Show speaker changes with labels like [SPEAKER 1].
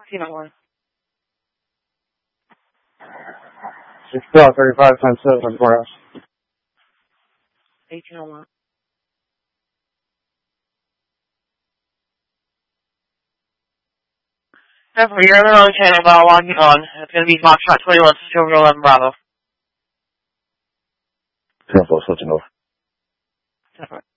[SPEAKER 1] 1801.
[SPEAKER 2] 6:35 times 7 courthouse.
[SPEAKER 1] 1801. Definitely, you're in the wrong channel, but I'll log you on. It's going to be Foxtrot 21, Silver 11 Bravo.
[SPEAKER 2] 10-4, switching over.
[SPEAKER 1] Definitely.